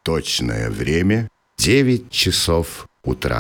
Точное время 9 часов утра.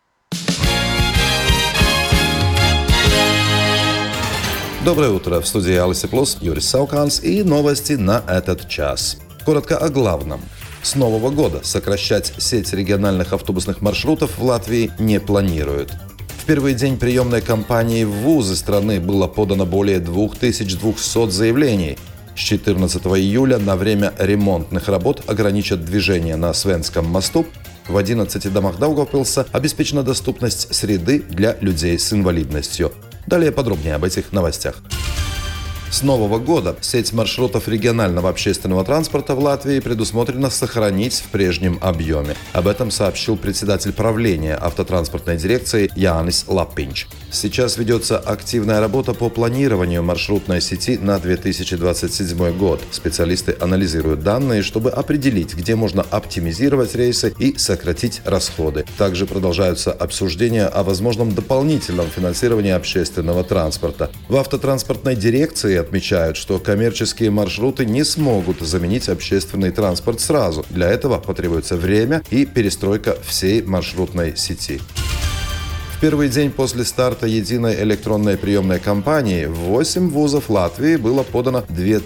Доброе утро. В студии Алисы Плюс, Юрис Сауканс и новости на этот час. Коротко о главном. С нового года сокращать сеть региональных автобусных маршрутов в Латвии не планируют. В первый день приемной кампании в вузы страны было подано более 2200 заявлений. С 14 июля на время ремонтных работ ограничат движение на Свенском мосту. В 11 домах Даугавпилса обеспечена доступность среды для людей с инвалидностью. Далее подробнее об этих новостях. С нового года сеть маршрутов регионального общественного транспорта в Латвии предусмотрено сохранить в прежнем объеме. Об этом сообщил председатель правления автотранспортной дирекции Jānis Lappiņš. Сейчас ведется активная работа по планированию маршрутной сети на 2027 год. Специалисты анализируют данные, чтобы определить, где можно оптимизировать рейсы и сократить расходы. Также продолжаются обсуждения о возможном дополнительном финансировании общественного транспорта. В автотранспортной дирекции отмечают, что коммерческие маршруты не смогут заменить общественный транспорт сразу. Для этого потребуется время и перестройка всей маршрутной сети. В первый день после старта единой электронной приемной кампании в 8 вузов Латвии было подано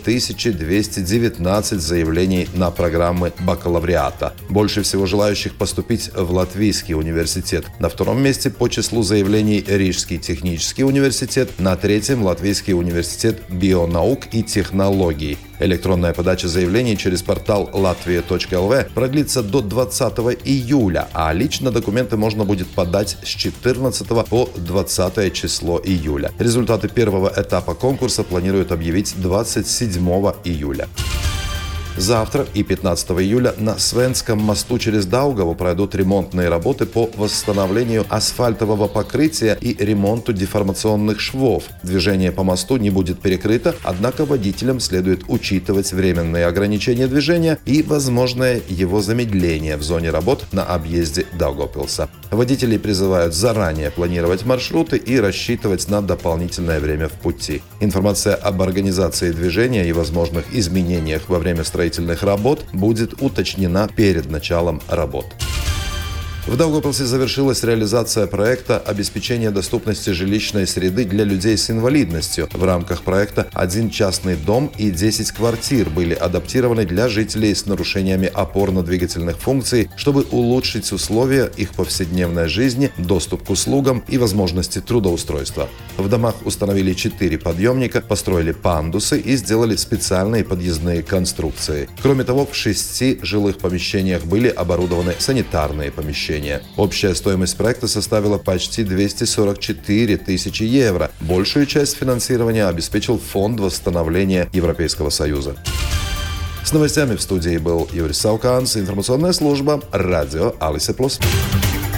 2219 заявлений на программы бакалавриата. Больше всего желающих поступить в Латвийский университет. На втором месте по числу заявлений Рижский технический университет, на третьем Латвийский университет бионаук и технологий. Электронная подача заявлений через портал latvia.lv продлится до 20 июля, а лично документы можно будет подать с 14 по 20 число июля. Результаты первого этапа конкурса планируют объявить 27 июля. Завтра и 15 июля на Свенском мосту через Даугаву пройдут ремонтные работы по восстановлению асфальтового покрытия и ремонту деформационных швов. Движение по мосту не будет перекрыто, однако водителям следует учитывать временные ограничения движения и возможное его замедление в зоне работ на объезде Даугавпилса. Водителей призывают заранее планировать маршруты и рассчитывать на дополнительное время в пути. Информация об организации движения и возможных изменениях во время строительных работ будет уточнена перед началом работ. В Даугавпилсе завершилась реализация проекта обеспечения доступности жилищной среды для людей с инвалидностью. В рамках проекта 1 частный дом и 10 квартир были адаптированы для жителей с нарушениями опорно-двигательных функций, чтобы улучшить условия их повседневной жизни, доступ к услугам и возможности трудоустройства. В домах установили 4 подъемника, построили пандусы и сделали специальные подъездные конструкции. Кроме того, в 6 жилых помещениях были оборудованы санитарные помещения. Общая стоимость проекта составила почти 244 тысячи евро. Большую часть финансирования обеспечил Фонд восстановления Европейского Союза. С новостями в студии был Юрис Сауканс, информационная служба «Радио Алисы Плюс».